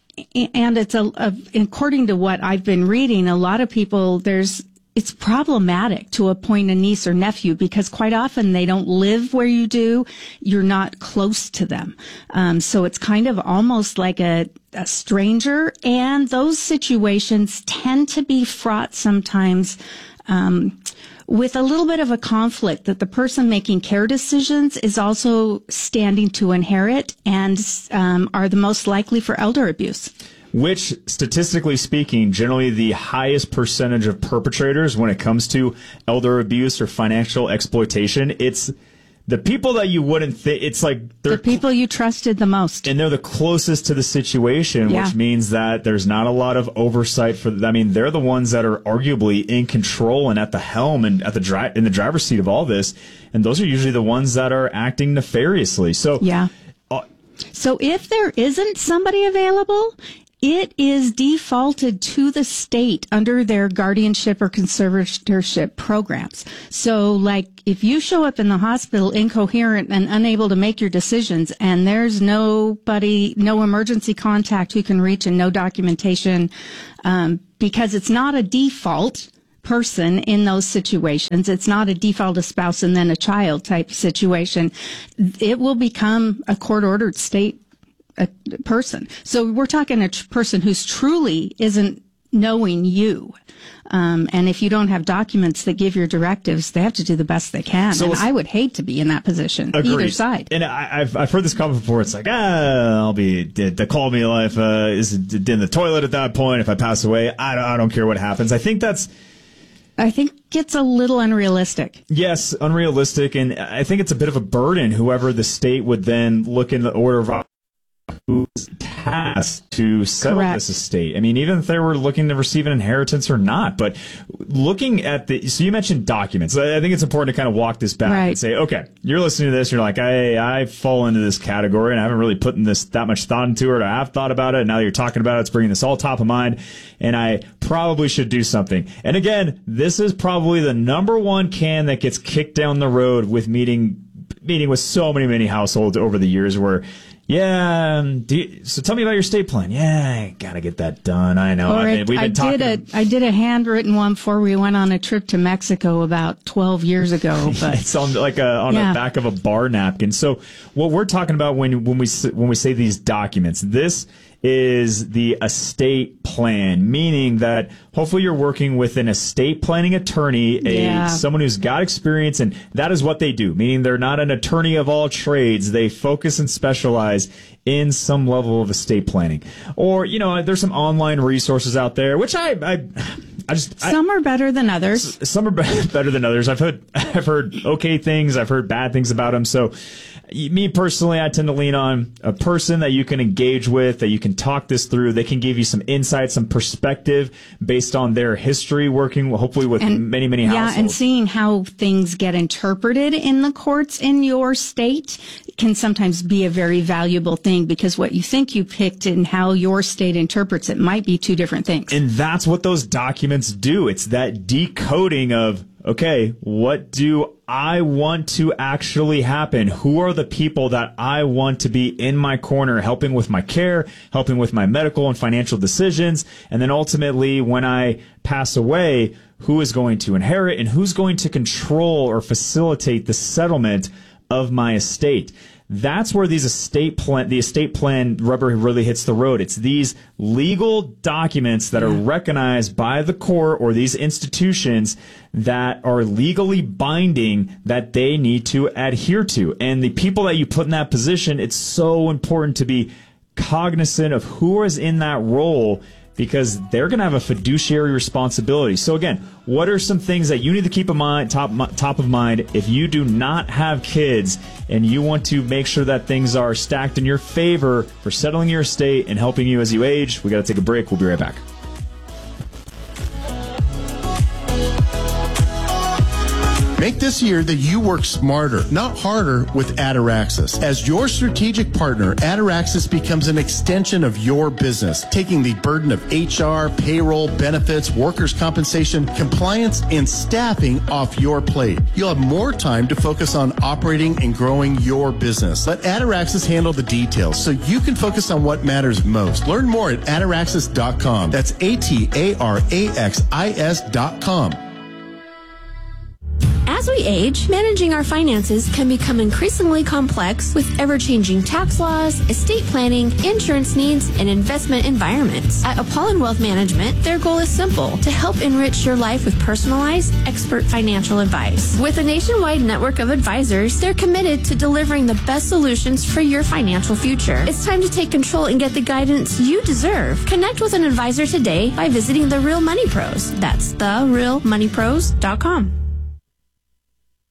Speaker 19: And it's a, a, according to what I've been reading, a lot of people, there's, it's problematic to appoint a niece or nephew because quite often they don't live where you do. You're not close to them. Um, so it's kind of almost like a, a stranger. And those situations tend to be fraught sometimes, um, with a little bit of a conflict that the person making care decisions is also standing to inherit and um, are the most likely for elder abuse.
Speaker 18: Which, statistically speaking, generally the highest percentage of perpetrators when it comes to elder abuse or financial exploitation, it's the people that you wouldn't think, it's like they're
Speaker 19: the people you trusted the most,
Speaker 18: and they're the closest to the situation,
Speaker 19: Yeah.
Speaker 18: which means that there's not a lot of oversight for them. I mean, they're the ones that are arguably in control and at the helm and at the dri- in the driver's seat of all this, and those are usually the ones that are acting nefariously. So
Speaker 19: yeah.
Speaker 18: Uh,
Speaker 19: so if there isn't somebody available, it is defaulted to the state under their guardianship or conservatorship programs. So, like, if you show up in the hospital incoherent and unable to make your decisions, and there's nobody, no emergency contact who can reach and no documentation, um, because it's not a default person in those situations. It's not a default a spouse and then a child type situation. It will become a court-ordered state a person. So we're talking a tr- person who's truly isn't knowing you. Um, and if you don't have documents that give your directives, they have to do the best they can.
Speaker 18: So
Speaker 19: and
Speaker 18: it's-
Speaker 19: I would hate to be in that position,
Speaker 18: Agreed.
Speaker 19: either side.
Speaker 18: And I, I've I've heard this comment before. It's like, ah, I'll be dead. The call me life uh, is in the toilet at that point. If I pass away, I don't, I don't care what happens. I think that's.
Speaker 19: I think it's a little unrealistic.
Speaker 18: Yes, unrealistic, and I think it's a bit of a burden. Whoever the state would then look in the order of who's tasked to settle
Speaker 19: Correct.
Speaker 18: this estate. I mean, even if they were looking to receive an inheritance or not, but looking at the, so you mentioned documents. I think it's important to kind of walk this back
Speaker 19: Right.
Speaker 18: and say, okay, you're listening to this, you're like, I, I fall into this category and I haven't really put in this that much thought into it. I have thought about it. And now that you're talking about it, it's bringing this all top of mind. And I probably should do something. And again, this is probably the number one can that gets kicked down the road with meeting, meeting with so many, many households over the years where, yeah, um, do you, so tell me about your estate plan. Yeah, I gotta get that done. I know.
Speaker 19: Or
Speaker 18: I mean,
Speaker 19: it-
Speaker 18: we've
Speaker 19: I
Speaker 18: been talking.
Speaker 19: did a I did a handwritten one before we went on a trip to Mexico about twelve years ago. But
Speaker 18: It's on like a, on
Speaker 19: Yeah.
Speaker 18: the back of a bar napkin. So what we're talking about when when we s- when we say these documents, this is the estate plan, meaning that hopefully you're working with an estate planning attorney, a
Speaker 19: Yeah.
Speaker 18: someone who's got experience, and that is what they do. Meaning they're not an attorney of all trades. They focus and specialize in some level of estate planning. Or you know, there's some online resources out there, which I I, I just I,
Speaker 19: some are better than others.
Speaker 18: some are be- better than others. I've heard I've heard okay things. I've heard bad things about them. So, y- me personally, I tend to lean on a person that you can engage with, that you can talk this through. They can give you some insight, some perspective based on their history, working hopefully with
Speaker 19: And-
Speaker 18: many many
Speaker 19: Yeah,
Speaker 18: households.
Speaker 19: and seeing how things get interpreted in the courts in your state can sometimes be a very valuable thing, because what you think you picked and how your state interprets it might be two different things.
Speaker 18: And that's what those documents do. It's that decoding of, okay, what do I want to actually happen? Who are the people that I want to be in my corner, helping with my care, helping with my medical and financial decisions? And then ultimately, when I pass away, who is going to inherit and who's going to control or facilitate the settlement of my estate? That's where these estate plan, the estate plan rubber really hits the road. It's these legal documents that are recognized by the court or these institutions that are legally binding that they need to adhere to. And the people that you put in that position, it's so important to be cognizant of who is in that role, because they're going to have a fiduciary responsibility. So again, what are some things that you need to keep in mind, top top of mind, if you do not have kids and you want to make sure that things are stacked in your favor for settling your estate and helping you as you age? We got to take a break. We'll be right back.
Speaker 20: Make this year that you work smarter, not harder, with Ataraxis. As your strategic partner, Ataraxis becomes an extension of your business, taking the burden of H R, payroll, benefits, workers' compensation, compliance, and staffing off your plate. You'll have more time to focus on operating and growing your business. Let Ataraxis handle the details so you can focus on what matters most. Learn more at ataraxis dot com. That's A T A R A X I S dot com.
Speaker 21: As we age, managing our finances can become increasingly complex with ever-changing tax laws, estate planning, insurance needs, and investment environments. At Apollon Wealth Management, their goal is simple: to help enrich your life with personalized, expert financial advice. With a nationwide network of advisors, they're committed to delivering the best solutions for your financial future. It's time to take control and get the guidance you deserve. Connect with an advisor today by visiting The Real Money Pros. That's the real money pros dot com.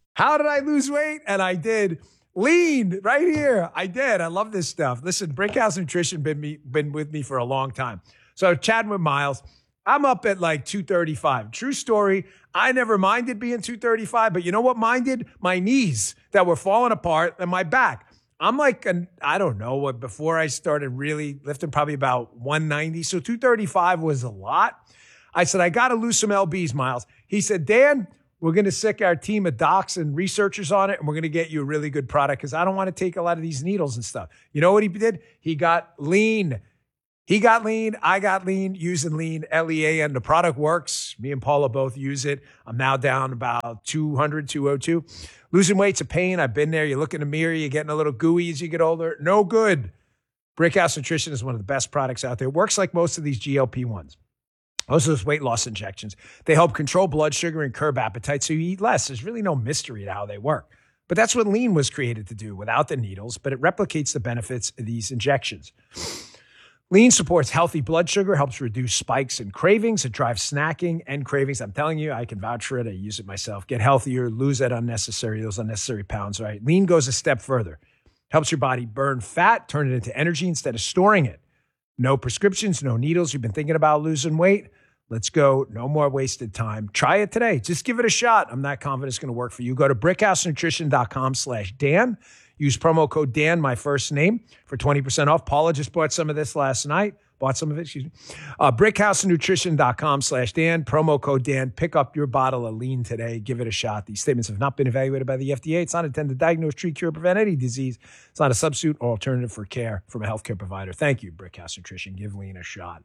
Speaker 3: How did I lose weight? And I did. Lean right here. I did. I love this stuff. Listen, Brickhouse Nutrition been me been with me for a long time. So chatting with Miles, I'm up at like two thirty-five. True story. I never minded being two thirty-five, but you know what minded? My knees that were falling apart and my back. I'm like, an, I don't know what, before I started really lifting, probably about one ninety. So two thirty-five was a lot. I said, I got to lose some L Bs, Miles. He said, Dan, we're going to sick our team of docs and researchers on it, and we're going to get you a really good product because I don't want to take a lot of these needles and stuff. You know what he did? He got lean. He got lean. I got lean using lean, L E A N. The product works. Me and Paula both use it. I'm now down about two hundred, two oh two. Losing weight's a pain. I've been there. You look in the mirror, you're getting a little gooey as you get older. No good. Brickhouse Nutrition is one of the best products out there. It works like most of these G L P ones. Most of those weight loss injections. They help control blood sugar and curb appetite so you eat less. There's really no mystery to how they work. But that's what lean was created to do without the needles, but it replicates the benefits of these injections. Lean supports healthy blood sugar, helps reduce spikes and cravings. It drives snacking and cravings. I'm telling you, I can vouch for it. I use it myself. Get healthier, lose that unnecessary, those unnecessary pounds, right? Lean goes a step further. Helps your body burn fat, turn it into energy instead of storing it. No prescriptions, no needles. You've been thinking about losing weight? Let's go. No more wasted time. Try it today. Just give it a shot. I'm not confident it's going to work for you. Go to brickhousenutrition.com slash Dan. Use promo code Dan, my first name, for twenty percent off. Paula just bought some of this last night. Bought some of it, excuse me. Uh, brickhousenutrition.com slash Dan. Promo code Dan. Pick up your bottle of lean today. Give it a shot. These statements have not been evaluated by the F D A. It's not intended to diagnose, treat, cure, or prevent any disease. It's not a substitute or alternative for care from a healthcare provider. Thank you, Brickhouse Nutrition. Give lean a shot.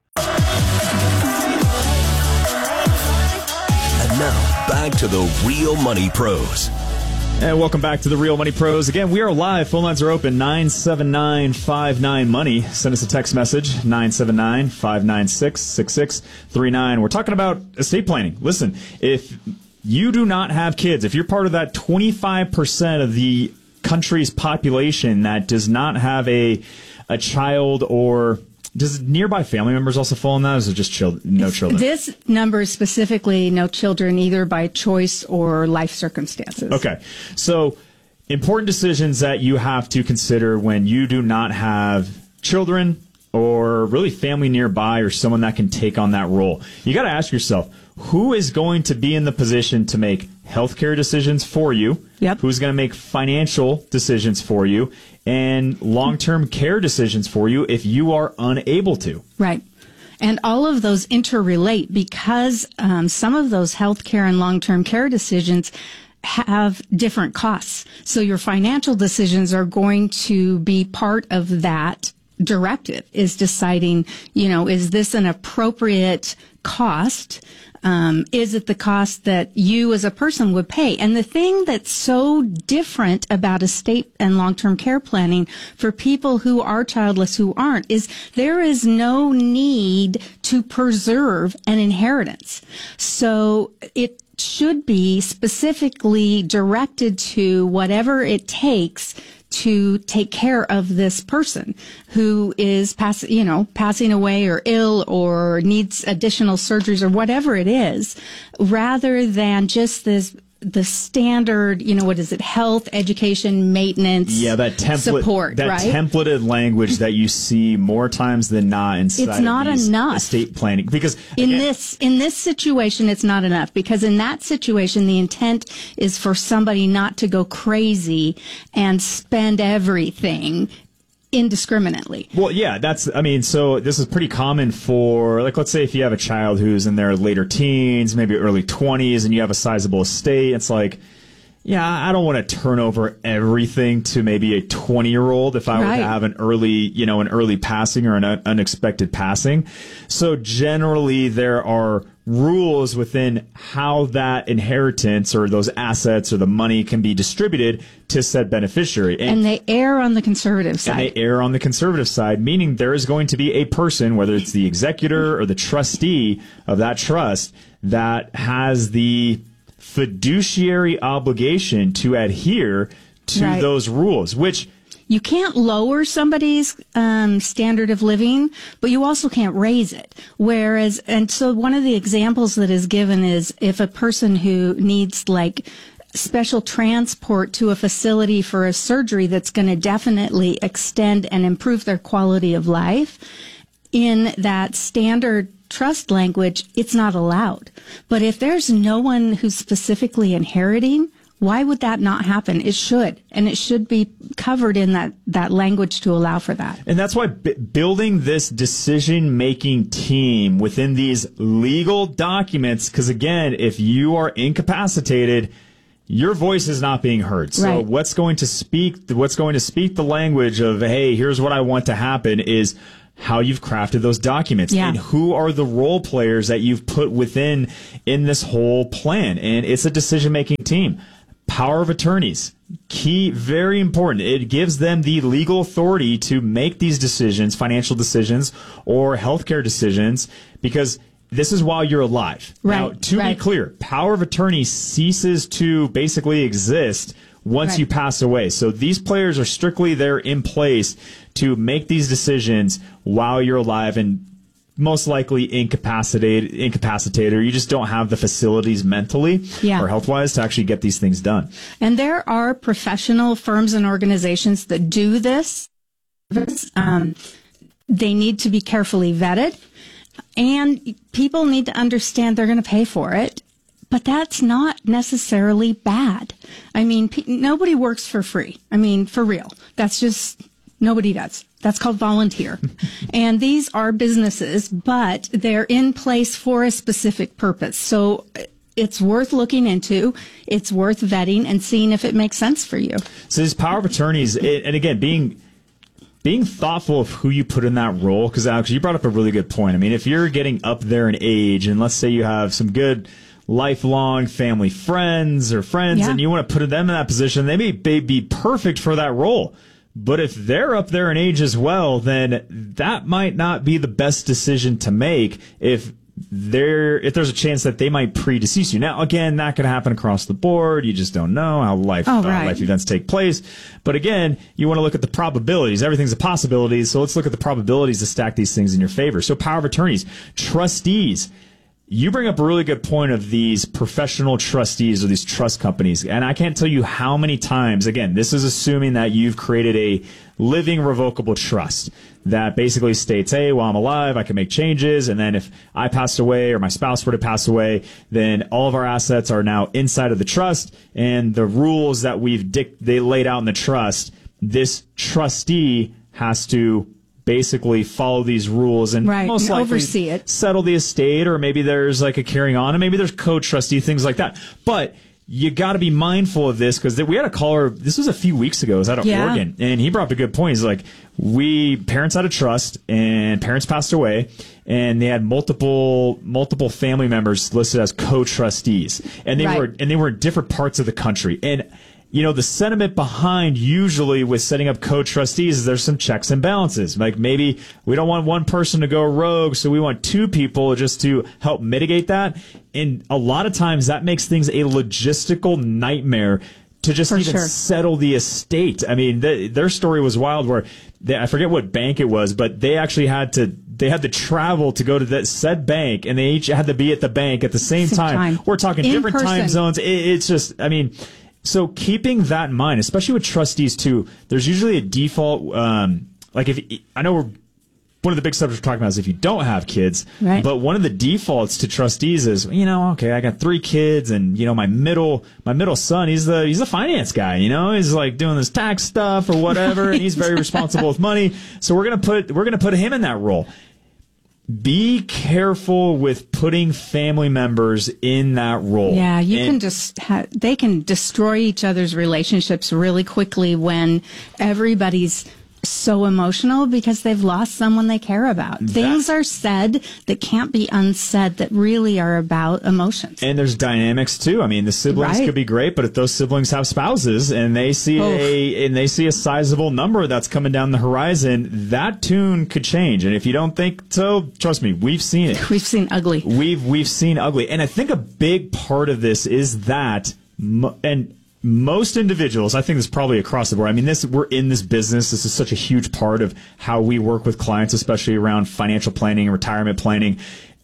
Speaker 2: And now, back to the Real Money Pros.
Speaker 18: And welcome back to the Real Money Pros. Again, we are live. Phone lines are open. nine seven nine, five nine, money. Send us a text message. nine seven nine, five nine six, six six three nine. We're talking about estate planning. Listen, if you do not have kids, if you're part of that twenty-five percent of the country's population that does not have a a child, or does nearby family members also fall in that, or is it just children, no children?
Speaker 19: This number is specifically no children, either by choice or life circumstances.
Speaker 18: Okay. So important decisions that you have to consider when you do not have children or really family nearby or someone that can take on that role. You got to ask yourself, who is going to be in the position to make healthcare decisions for you?
Speaker 19: Yep.
Speaker 18: Who's going to make financial decisions for you and long-term care decisions for you if you are unable to?
Speaker 19: Right. And all of those interrelate because um, some of those healthcare and long-term care decisions have different costs. So your financial decisions are going to be part of that directive, is deciding, you know, is this an appropriate cost? Um, is it the cost that you as a person would pay? And the thing that's so different about estate and long-term care planning for people who are childless, who aren't, is there is no need to preserve an inheritance. So it should be specifically directed to whatever it takes to take care of this person who is pass, you know, passing away or ill or needs additional surgeries or whatever it is, rather than just this the standard, you know, what is it? Health, education, maintenance,
Speaker 18: yeah, that template,
Speaker 19: support,
Speaker 18: that
Speaker 19: right?
Speaker 18: templated language that you see more times than not inside
Speaker 19: it's not
Speaker 18: of these
Speaker 19: enough.
Speaker 18: estate planning. Because
Speaker 19: in
Speaker 18: again,
Speaker 19: this in this situation, it's not enough, because in that situation, the intent is for somebody not to go crazy and spend everything indiscriminately.
Speaker 18: Well, yeah, that's, I mean, so this is pretty common for, like, let's say if you have a child who's in their later teens, maybe early twenties, and you have a sizable estate, it's like, yeah, I don't want to turn over everything to maybe a twenty-year-old if I were
Speaker 19: Right.
Speaker 18: to have an early, you know, an early passing or an un- unexpected passing. So generally there are rules within how that inheritance or those assets or the money can be distributed to said beneficiary.
Speaker 19: And they err on the conservative side.
Speaker 18: And they err on the conservative side, meaning there is going to be a person, whether it's the executor or the trustee of that trust, that has the fiduciary obligation to adhere to
Speaker 19: Right.
Speaker 18: those rules, which
Speaker 19: You can't lower somebody's um, standard of living, but you also can't raise it. Whereas, and so one of the examples that is given is if a person who needs like special transport to a facility for a surgery that's going to definitely extend and improve their quality of life, in that standard trust language, it's not allowed. But if there's no one who's specifically inheriting, why would that not happen? It should, and it should be covered in that, that language to allow for that.
Speaker 18: And that's why b- building this decision-making team within these legal documents, because again, if you are incapacitated, your voice is not being heard. So
Speaker 19: Right.
Speaker 18: what's going to speak, what's going to speak the language of, hey, here's what I want to happen, is how you've crafted those documents
Speaker 19: Yeah.
Speaker 18: and who are the role players that you've put within in this whole plan. And it's a decision-making team. Power of attorneys, key, very important. It gives them the legal authority to make these decisions, financial decisions or healthcare decisions, because this is while you're alive.
Speaker 19: Right,
Speaker 18: Now, to
Speaker 19: right.
Speaker 18: be clear, power of attorney ceases to basically exist once
Speaker 19: Right.
Speaker 18: you pass away. So these players are strictly there in place to make these decisions while you're alive and most likely incapacitated, incapacitated, or you just don't have the facilities mentally
Speaker 19: Yeah.
Speaker 18: or health-wise to actually get these things done.
Speaker 19: And there are professional firms and organizations that do this. Um, they need to be carefully vetted, and people need to understand they're going to pay for it. But that's not necessarily bad. I mean, pe- nobody works for free. I mean, for real. That's just, nobody does. That's called volunteer. And these are businesses, but they're in place for a specific purpose. So it's worth looking into. It's worth vetting and seeing if it makes sense for you.
Speaker 18: So this power of attorneys, it, and again, being being thoughtful of who you put in that role, because Alex, you brought up a really good point. I mean, if you're getting up there in age, and let's say you have some good lifelong family friends or friends,
Speaker 19: Yeah.
Speaker 18: and you want to put them in that position, they may be be perfect for that role. But if they're up there in age as well, then that might not be the best decision to make if there if there's a chance that they might predecease you. Now, again, that could happen across the board. You just don't know how life
Speaker 19: Oh,
Speaker 18: uh,
Speaker 19: right.
Speaker 18: life events take place. But again, you want to look at the probabilities. Everything's a possibility, so let's look at the probabilities to stack these things in your favor. So power of attorneys, trustees. You bring up a really good point of these professional trustees or these trust companies. And I can't tell you how many times, again, this is assuming that you've created a living revocable trust that basically states, hey, while I'm alive, I can make changes. And then if I passed away or my spouse were to pass away, then all of our assets are now inside of the trust. And the rules that we've dic- they laid out in the trust, this trustee has to basically follow these rules and
Speaker 19: Right,
Speaker 18: most
Speaker 19: and
Speaker 18: likely
Speaker 19: oversee it.
Speaker 18: settle the estate, or maybe there's like a carrying on, and maybe there's co-trustee, things like that. But you got to be mindful of this, because we had a caller, this was a few weeks ago, it was out of
Speaker 19: Yeah.
Speaker 18: Oregon, and he brought up a good point. He's like, we, parents had a trust, and parents passed away, and they had multiple multiple family members listed as co-trustees, and they
Speaker 19: Right.
Speaker 18: were and they were in different parts of the country. And you know, the sentiment behind usually with setting up co-trustees is there's some checks and balances. Like maybe we don't want one person to go rogue, so we want two people just to help mitigate that. And a lot of times that makes things a logistical nightmare to just
Speaker 19: For
Speaker 18: even
Speaker 19: sure.
Speaker 18: settle the estate. I mean, th- their story was wild where they, I forget what bank it was, but they actually had to they had to travel to go to that said bank, and they each had to be at the bank at the same,
Speaker 19: Same
Speaker 18: time.
Speaker 19: time.
Speaker 18: We're talking
Speaker 19: In
Speaker 18: different time
Speaker 19: person.
Speaker 18: zones. It, it's just, I mean, so keeping that in mind, especially with trustees too, there's usually a default. Um, like if I know we're one of the big subjects we're talking about is if you don't have kids,
Speaker 19: Right.
Speaker 18: but one of the defaults to trustees is, you know, okay, I got three kids, and you know, my middle my middle son, he's the he's the finance guy, you know, he's like doing this tax stuff or whatever, and he's very responsible with money. So we're gonna put we're gonna put him in that role. Be careful with putting family members in that role.
Speaker 19: Yeah, you
Speaker 18: And-
Speaker 19: can just ha- they can destroy each other's relationships really quickly when everybody's so emotional because they've lost someone they care about. Things are said that can't be unsaid that really are about emotions.
Speaker 18: And there's dynamics too. I mean, the siblings
Speaker 19: Right.
Speaker 18: could be great, but if those siblings have spouses and they see
Speaker 19: Oof.
Speaker 18: a and they see a sizable number that's coming down the horizon, that tune could change. And if you don't think so, trust me, we've seen it.
Speaker 19: We've seen ugly.
Speaker 18: We've we've seen ugly. And I think a big part of this is that mo- and most individuals, I think this is probably across the board. I mean, this we're in this business. This is such a huge part of how we work with clients, especially around financial planning and retirement planning.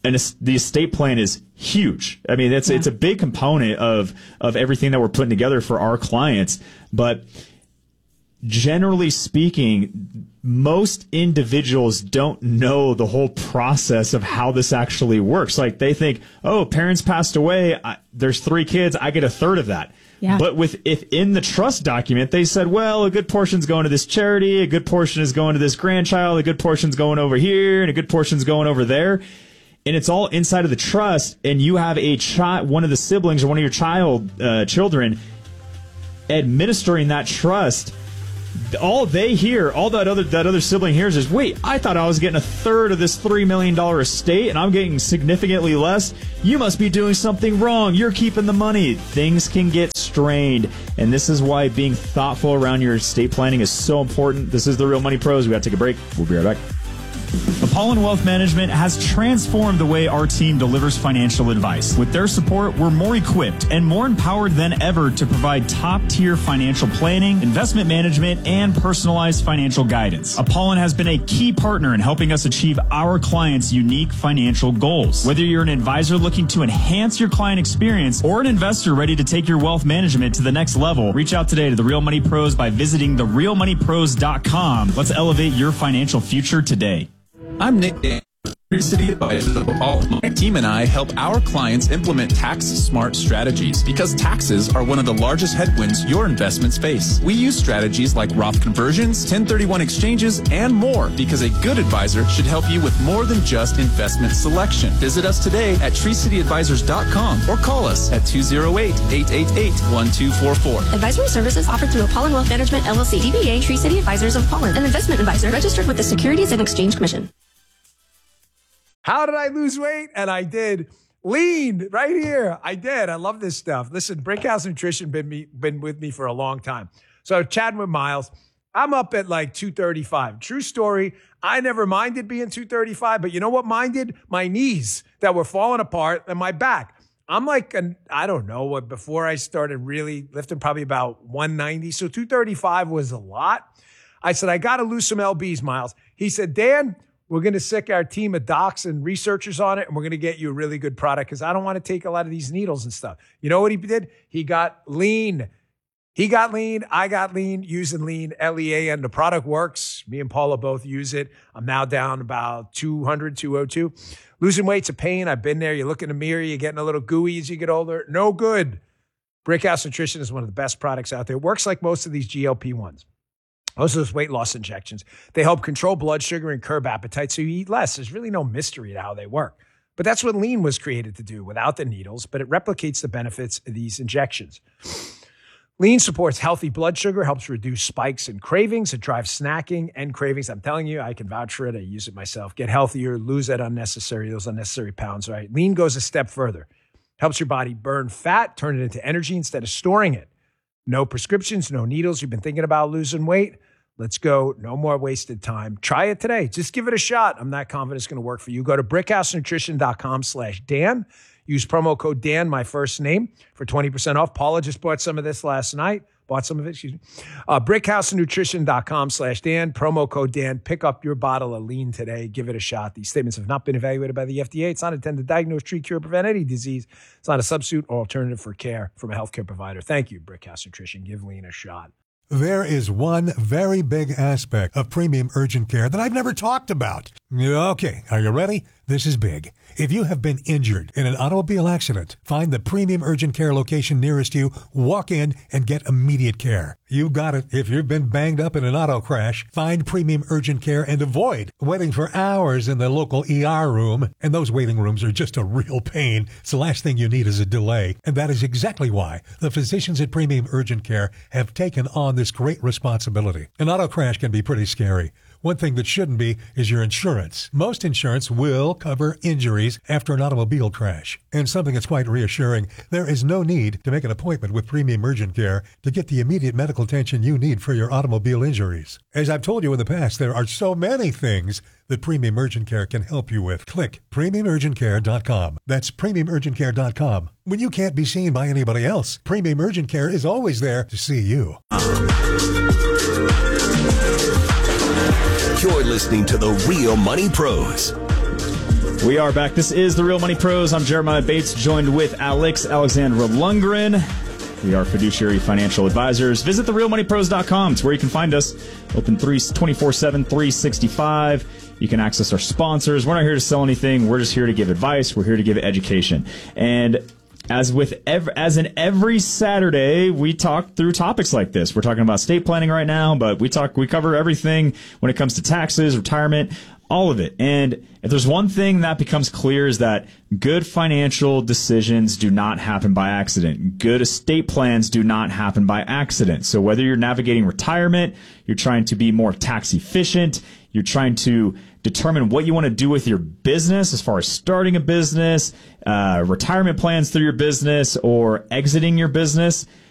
Speaker 18: and the estate plan is huge. I mean, it's yeah. it's a big component of of everything that we're putting together for our clients. But generally speaking, most individuals don't know the whole process of how this actually works. Like they think, oh, parents passed away, I, there's three kids, I get a third of that. Yeah. But with if in the trust document they said, well, a good portion's going to this charity, a good portion is going to this grandchild, a good portion's going over here, and a good portion's going over there. And it's all inside of the trust, and you have a child, one of the siblings or one of your child uh, children administering that trust. All they hear, all that other that other sibling hears is, wait, I thought I was getting a third of this three million dollars estate, and I'm getting significantly less. You must be doing something wrong. You're keeping the money. Things can get strained, and this is why being thoughtful around your estate planning is so important. This is the Real Money Pros. We got to take a break. We'll be right back. Apollon Wealth Management has transformed the way our team delivers financial advice. With their support, we're more equipped and more empowered than ever to provide top-tier financial planning, investment management, and personalized financial guidance. Apollon has been a key partner in helping us achieve our clients' unique financial goals. Whether you're an advisor looking to enhance your client experience or an investor ready to take your wealth management to the next level, reach out today to the Real Money Pros by visiting the real money pros dot com. Let's elevate your financial future today.
Speaker 5: I'm Nick Dan, Tree City Advisors of Apollon. My team and I help our clients implement tax-smart strategies because taxes are one of the largest headwinds your investments face. We use strategies like Roth conversions, ten thirty-one exchanges, and more because a good advisor should help you with more than just investment selection. Visit us today at tree city advisors dot com or call us at two oh eight, eight eight eight, one two four four.
Speaker 21: Advisory services offered through Apollon Wealth Management, L L C, D B A, Tree City Advisors of Apollon, an investment advisor registered with the Securities and Exchange Commission.
Speaker 3: How did I lose weight? And I did. Lean right here. I did. I love this stuff. Listen, Brickhouse Nutrition been me been with me for a long time. So chatting with Miles, I'm up at like two thirty-five. True story. I never minded being two thirty-five, but you know what minded? My knees that were falling apart and my back. I'm like, an, I don't know what, before I started really lifting, probably about one ninety. So two thirty-five was a lot. I said, I got to lose some L Bs, Miles. He said, Dan, we're going to sick our team of docs and researchers on it, and we're going to get you a really good product because I don't want to take a lot of these needles and stuff. You know what he did? He got lean. He got lean. I got lean using lean, L E A N. The product works. Me and Paula both use it. I'm now down about two hundred, two oh two. Losing weight's a pain. I've been there. You look in the mirror, you're getting a little gooey as you get older. No good. Brickhouse Nutrition is one of the best products out there. It works like most of these G L P ones. Most of those weight loss injections, they help control blood sugar and curb appetite so you eat less. There's really no mystery to how they work. But that's what lean was created to do without the needles, but it replicates the benefits of these injections. Lean supports healthy blood sugar, helps reduce spikes and cravings. It drives snacking and cravings. I'm telling you, I can vouch for it. I use it myself. Get healthier, lose that unnecessary, those unnecessary pounds, right? Lean goes a step further. Helps your body burn fat, turn it into energy instead of storing it. No prescriptions, no needles. You've been thinking about losing weight? Let's go. No more wasted time. Try it today. Just give it a shot. I'm not confident it's going to work for you. Go to brickhouse nutrition dot com slash Dan. Use promo code Dan, my first name, for twenty percent off. Paula just bought some of this last night. Bought some of it, excuse me. Uh, brickhouse nutrition dot com slash Dan. Promo code Dan. Pick up your bottle of lean today. Give it a shot. These statements have not been evaluated by the F D A. It's not intended to diagnose, treat, cure, prevent any disease. It's not a substitute or alternative for care from a healthcare provider. Thank you, Brickhouse Nutrition. Give lean a shot.
Speaker 4: There is one very big aspect of premium urgent care that I've never talked about. Okay, are you ready? This is big. If you have been injured in an automobile accident, find the premium urgent care location nearest you, walk in, and get immediate care. You got it. If you've been banged up in an auto crash, find premium urgent care and avoid waiting for hours in the local E R room. And those waiting rooms are just a real pain. So the last thing you need is a delay. And that is exactly why the physicians at Premium Urgent Care have taken on this great responsibility. An auto crash can be pretty scary. One thing that shouldn't be is your insurance. Most insurance will cover injuries after an automobile crash. And something that's quite reassuring, there is no need to make an appointment with Premium Urgent Care to get the immediate medical attention you need for your automobile injuries. As I've told you in the past, there are so many things that Premium Urgent Care can help you with. Click premium urgent care dot com. That's premium urgent care dot com. When you can't be seen by anybody else, Premium Urgent Care is always there to see you.
Speaker 2: You're listening to The Real Money Pros.
Speaker 18: We are back. This is The Real Money Pros. I'm Jeremiah Bates, joined with Alex Alexandra Lundgren. We are fiduciary financial advisors. Visit the real money pros dot com. It's where you can find us. Open twenty-four seven, three sixty-five. You can access our sponsors. We're not here to sell anything. We're just here to give advice. We're here to give education. And as with ev- as in every Saturday, we talk through topics like this. We're talking about estate planning right now, but we talk we cover everything when it comes to taxes, retirement, all of it. And if there's one thing that becomes clear is that good financial decisions do not happen by accident. Good estate plans do not happen by accident. So whether you're navigating retirement, you're trying to be more tax efficient, you're trying to determine what you want to do with your business as far as starting a business, uh, retirement plans through your business, or exiting your business,